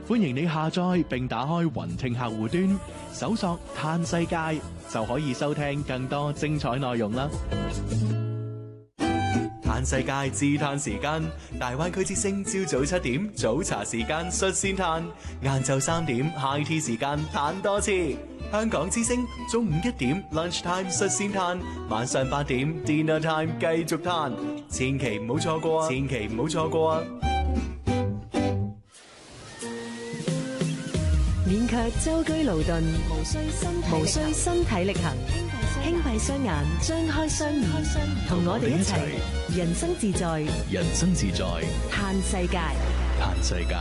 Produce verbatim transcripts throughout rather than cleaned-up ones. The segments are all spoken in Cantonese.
歡迎你下載並打開雲聽客戶端，搜索嘆世界就可以收聽更多精彩內容啦。嘆世界自嘆時間，大灣區之聲朝早七點早茶時間率先嘆，晏晝三點 high tea 時間嘆多次。香港之聲中午一點 lunch time 率先嘆，晚上八點 dinner time 繼續嘆，千祈唔好錯過啊！千祈唔好錯過啊！ 免卻舟車勞頓，無需身無需身體力行，輕閉雙眼，張開雙耳，同我哋一齊人生自在， 人生自在， 嘆世界， 嘆世界。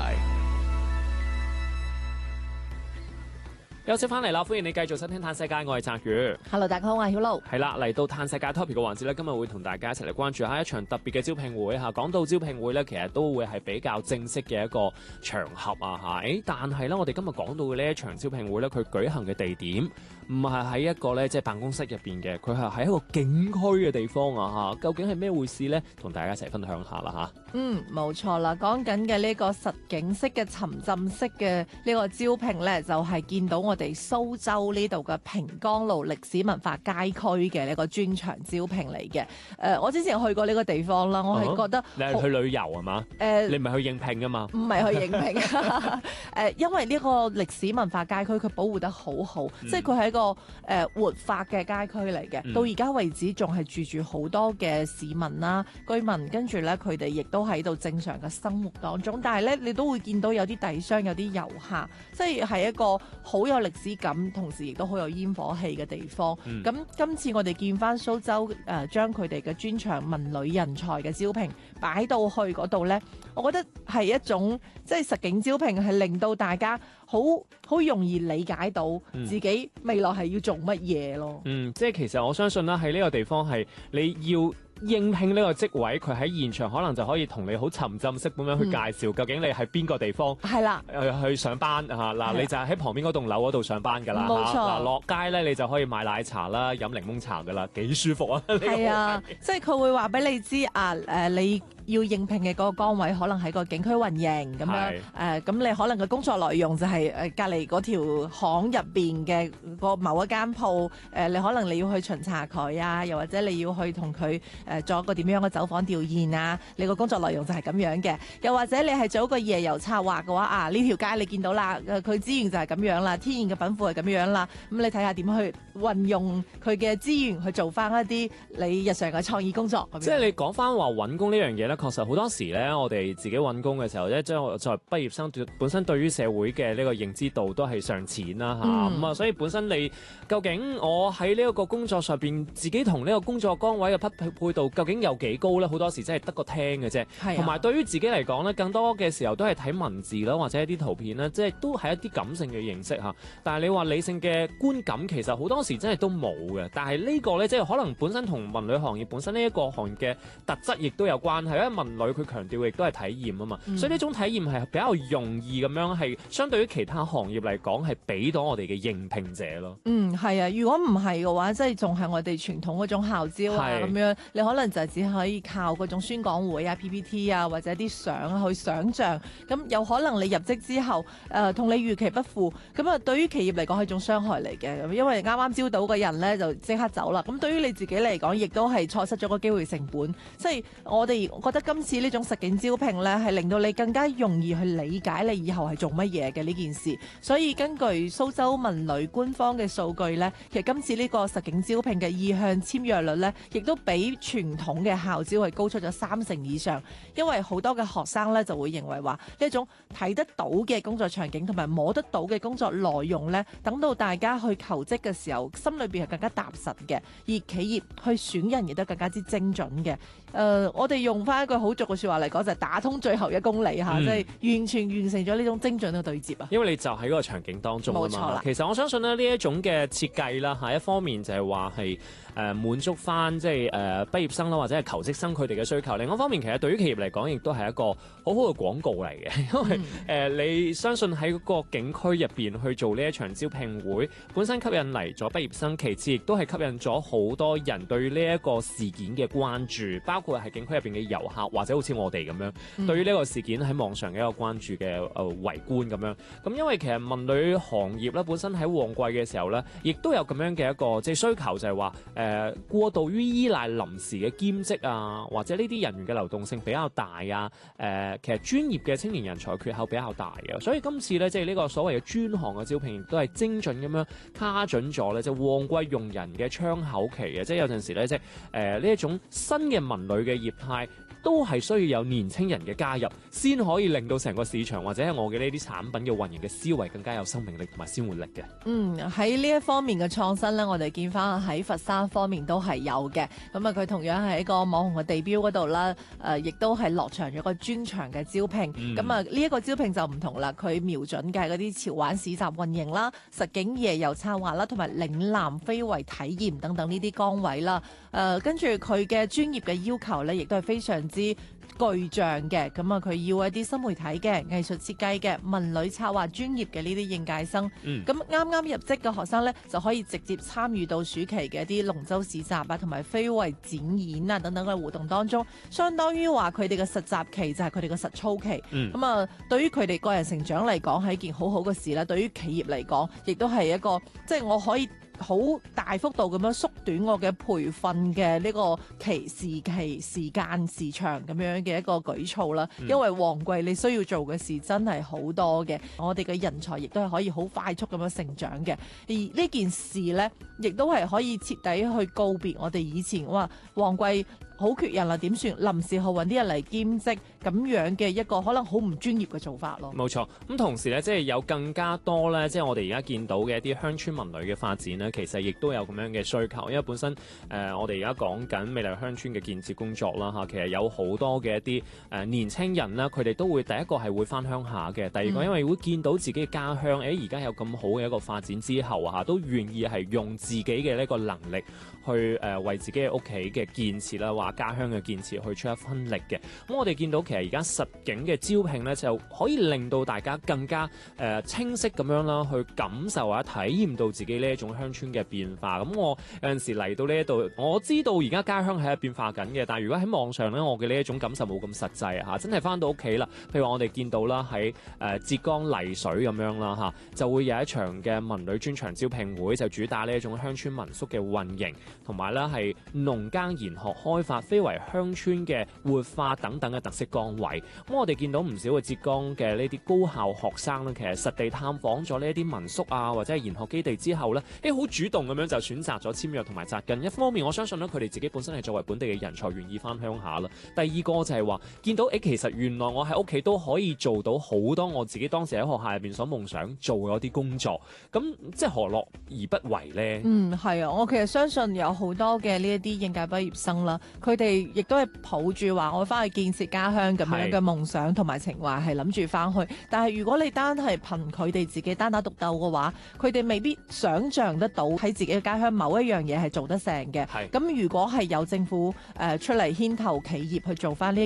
休息翻嚟啦，歡迎你繼續收聽嘆世界，我係澤宇。 Hello， 大家好，我係曉露。 係啦，嚟到嘆世界 topic 嘅環節咧，今日會同大家一齊嚟關注下一場特別嘅招聘會嚇。講到招聘會咧，其實都會係比較正式嘅一個場合啊嚇。誒，但係咧，我哋今日講到嘅呢一場招聘會咧，佢舉行嘅地點唔係喺一個咧即係辦公室入邊嘅，佢係喺一個景區嘅地方啊嚇。究竟係咩回事咧？同大家一齊分享下啦嚇。 嗯，冇錯啦，講緊嘅呢個實景式嘅沉浸式嘅呢個招聘咧，就係、是、見到我哋蘇州呢度嘅平江路歷史文化街區嘅呢個專場招聘嚟嘅。誒、呃，我之前去過呢個地方啦，我係覺得、 啊、你係去旅遊係嘛？誒、呃，你唔係去應聘噶嘛？ 唔係去應聘。誒、呃，因為呢個歷史文化街區佢保護得好好，嗯、即係佢係一個誒、呃、活化嘅街區嚟嘅。嗯、到而家為止仲係住住好多嘅市民啦、居民，跟住咧佢哋亦都喺度正常嘅生活當中。但係咧，你都會見到有啲底商、有啲遊客，即係係一個好有歷史感，同時亦都好有煙火氣嘅地方。咁、嗯、今次我哋見翻蘇州誒，將佢哋嘅專長文旅人才嘅招聘擺到去嗰度咧，我覺得係一種即係實景招聘，係令到大家好好容易理解到自己未來係要做乜嘢咯。 嗯，即係其實我相信啦，喺呢個地方係你要應聘呢個職位，佢喺現場可能就可以同你好沉浸式咁樣去介紹，嗯、究竟你係邊個地方係啦，誒去上班嚇嗱，你就係喺旁邊嗰棟樓嗰度上班㗎啦，冇錯嗱，落街咧你就可以買奶茶啦，飲檸檬茶㗎啦，幾舒服啊！係啊， 即係佢會話俾你知啊誒你。要應聘嘅嗰個崗位可能喺個景區運營咁樣，誒咁、呃、你可能嘅工作內容就係誒隔離嗰條巷入邊嘅個某一間鋪，誒、呃、你可能你要去巡查佢啊，又或者你要去同佢誒做一個點樣嘅走訪調研啊，你個工作內容就係咁樣嘅。又或者你係做一個夜遊策劃嘅話，啊呢條街你見到啦，佢資源就係咁樣啦，天然嘅稟賦係咁樣啦，咁你睇下點去運用佢嘅資源去做翻一啲你日常嘅創意工作。 即係你講翻話揾工呢樣嘢咧。確實好多時咧，我哋自己揾工嘅時候咧，即係作為畢業生，本身對於社會嘅呢個認知度都係尚淺啦嚇。咁啊，所以本身你究竟我喺呢一個工作上邊，自己同呢個工作崗位嘅匹配度究竟有幾高咧？好多時真係得個聽嘅啫。同埋、啊、對於自己嚟講咧，更多嘅時候都係睇文字啦，或者一啲圖片啦，即係都係一啲感性嘅認識嚇。但係你話理性嘅觀感，其實好多時真係都冇嘅。但係呢個咧，即係可能本身同文旅行業本身呢一個行業嘅特質亦都有關係。因為文旅佢強調亦都係體驗啊嘛，嗯、所以呢種體驗係比較容易咁樣，係相對於其他行業嚟講係俾到我哋嘅應聘者咯。 嗯，係啊，如果唔係嘅話，即係仲係我哋傳統嗰種校招啊咁樣，你可能就只可以靠嗰種宣講會啊、P P T 啊或者啲相去想像，咁有可能你入職之後，誒、呃、同你預期不符，咁啊對於企業嚟講係一種傷害嚟嘅，因為啱啱招到嘅人咧就即刻走啦，咁對於你自己嚟講，亦都係錯失咗個機會成本。即係我哋覺得今次呢種實景招聘咧，係令到你更加容易去理解你以後係做乜嘢嘅呢件事。所以根據蘇州文旅官方嘅數據咧，其實今次呢個實景招聘嘅意向簽約率咧，亦都比傳統嘅校招係高出咗三成以上。因為好多嘅學生咧就會認為話呢一種睇得到嘅工作場景同埋摸得到嘅工作內容咧，等到大家去求職嘅時候，心裏邊係更加踏實嘅，而企業去選人亦都更加之精準嘅。誒、呃，我哋用翻一句好俗嘅説話嚟講，就係、是、打通最後一公里嚇，即係、嗯、完全完成咗呢種精準嘅對接啊！ 因為你就喺嗰個場景當中啊嘛。冇錯啦。其實我相信咧呢一種嘅設計啦嚇，一方面就係話係誒滿足翻即係誒畢業生啦或者係求職生佢哋嘅需求，另一方面其實對於企業嚟講亦都係一個好好嘅廣告嚟嘅，因為誒、嗯呃、你相信喺嗰個景區入邊去做呢一場招聘會，本身吸引嚟咗畢業生，其次亦都係吸引咗好多人對呢一個事件嘅關注，包括括係景區入邊嘅遊客，或者好似我哋咁樣， 嗯、 對於呢個事件喺網上嘅一個關注嘅誒、呃、圍觀咁樣。咁因為其實文旅行業咧本身喺旺季嘅時候咧，亦都有咁樣嘅一個即係需求，就係話誒過度於依賴臨時嘅兼職啊，或者呢啲人員嘅流動性比較大啊。誒、呃，其實專業嘅青年人才缺口比較大嘅，所以今次咧即係呢個所謂嘅專項嘅招聘，都係精準咁樣卡準咗咧，即係旺季用人嘅窗口期嘅，即係有陣時咧即係誒呢一種新嘅文旅嘅業態，都係需要有年青人嘅加入，先可以令到成個市場或者係我嘅呢啲產品嘅運營嘅思維更加有生命力同埋鮮活力嘅。 嗯，喺呢一方面嘅創新咧，我哋見翻喺佛山方面都係有嘅。咁啊，佢同樣係一個網紅嘅地標嗰度啦，誒、呃，亦都係落場咗個專場嘅招聘。咁啊、嗯，呢一個招聘就唔同啦，佢瞄準嘅嗰啲潮玩市集運營啦、實景夜遊策劃啦，同埋嶺南非遺體驗等等呢啲崗位啦。誒、呃，跟住佢嘅專業嘅要求咧，亦都係非常之巨匠嘅。咁啊，佢要一啲新媒體嘅藝術設計嘅文旅策劃專業嘅呢啲應屆生。咁啱啱入職嘅學生咧，就可以直接參與到暑期嘅一啲龍舟市集啊，同埋非遺展演啊等等嘅活動當中，相當於話佢哋嘅實習期就係佢哋嘅實操期。咁啊、嗯，對於佢哋個人成長嚟講係一件好好嘅事啦。對於企業嚟講，亦都係一個即係、就是、我可以好大幅度咁樣縮短我嘅培訓嘅呢個期時期時間時長咁樣嘅一個舉措啦。嗯、因為旺季你需要做嘅事真係好多嘅，我哋嘅人才亦都係可以好快速咁樣成長嘅。而呢件事呢，亦都係可以徹底去告別我哋以前話旺季好缺人啦，點算臨時去揾啲人嚟兼職咁樣嘅一個可能好唔專業嘅做法咯。冇錯，咁同時咧，即係有更加多咧，即係我哋而家見到嘅一啲鄉村文旅嘅發展咧，其實亦都有咁樣嘅需求。因為本身誒、呃，我哋而家講緊美麗鄉村嘅建設工作啦嚇，其實有好多嘅一啲誒、呃、年青人啦，佢哋都會第一個係會翻鄉下嘅，第二個因為會見到自己嘅家鄉，誒而家有咁好嘅一個發展之後嚇，都願意係用自己嘅呢個能力去誒、呃、為自己嘅屋企嘅建設啦，話家鄉嘅建設去出一分力嘅。咁我哋見到其實而家實景嘅招聘咧，就可以令到大家更加誒、呃、清晰咁樣啦，去感受或者體驗到自己呢一種鄉村嘅變化。咁我有陣時嚟到呢一度，我知道而家家鄉係變化緊嘅，但係如果喺網上咧，我嘅呢一種感受冇咁實際啊嚇，真係翻到屋企啦。譬如話我哋見到啦，喺誒浙江麗水咁樣啦嚇，就會有一場嘅文旅專場招聘會，就主打呢一種鄉村民宿嘅運營，同埋咧係農耕研學開發非遺鄉村嘅活化等等嘅特色崗位。咁我哋見到唔少嘅浙江嘅呢啲高校學生咧，其實實地探訪咗呢一啲民宿啊，或者係研學基地之後咧，誒好主動咁樣就選擇咗簽約同埋紮根。一方面我相信咧，佢哋自己本身係作為本地嘅人才，願意翻鄉下啦。第二個就係話見到誒，其實原來我喺屋企都可以做到好多我自己當時喺學校入邊所夢想做嗰啲工作，咁即係何樂而不為咧？ 嗯，係啊，我其實相信有好多嘅呢一啲應屆畢業生啦，佢哋亦都係抱住話我翻去建設家鄉咁樣嘅夢想同埋情懷，係諗住翻去。但係如果你單係憑佢哋自己單打獨鬥嘅話，佢哋未必想像得到喺自己嘅家鄉某一樣嘢係做得成嘅。咁如果係有政府誒、呃、出嚟牽頭企業去做翻呢